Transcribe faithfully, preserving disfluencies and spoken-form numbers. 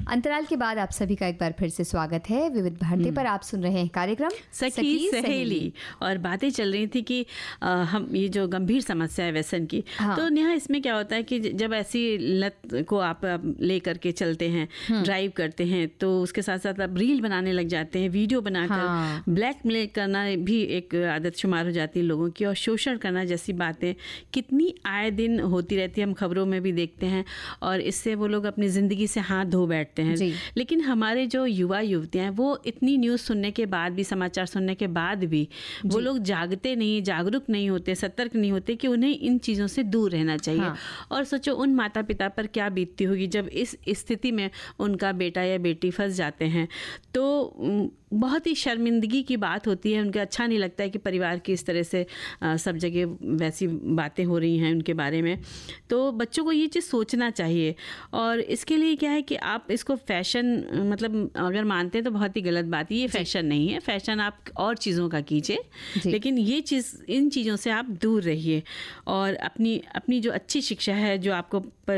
अंतराल के बाद आप सभी का एक बार फिर से स्वागत है। विविध भारती पर आप सुन रहे हैं कार्यक्रम सखी, सखी सहेली। और बातें चल रही थी कि आ, हम ये जो गंभीर समस्या है व्यसन की, हाँ। तो नेहा इसमें क्या होता है कि जब ऐसी लत को आप ले करके चलते हैं, ड्राइव करते हैं, तो उसके साथ साथ आप रील बनाने लग जाते हैं, वीडियो बनाकर हाँ। ब्लैकमेल करना भी एक आदत शुमार हो जाती है लोगों की, और शोषण करना जैसी बातें कितनी आए दिन होती रहती है, हम खबरों में भी देखते हैं, और इससे वो लोग अपनी ज़िंदगी से हाथ धो बैठते हैं। लेकिन हमारे जो युवा युवतियाँ हैं वो इतनी न्यूज़ सुनने के बाद भी, समाचार सुनने के बाद भी वो लोग जागते नहीं, जागरूक नहीं होते, सतर्क नहीं होते कि उन्हें इन चीज़ों से दूर रहना चाहिए। हाँ। और सोचो उन माता पिता पर क्या बीतती होगी जब इस स्थिति में उनका बेटा या बेटी फंस जाते हैं। तो बहुत ही शर्मिंदगी की बात होती है, उनका अच्छा नहीं लगता है कि परिवार की इस तरह से आ, सब जगह वैसी बातें हो रही हैं उनके बारे में। तो बच्चों को ये चीज़ सोचना चाहिए, और इसके लिए क्या है कि आप इसको फैशन मतलब अगर मानते हैं तो बहुत ही गलत बात है, ये फैशन नहीं है। फैशन आप और चीज़ों का कीजिए, लेकिन ये चीज़, इन चीज़ों से आप दूर रहिए, और अपनी अपनी जो अच्छी शिक्षा है, जो आपको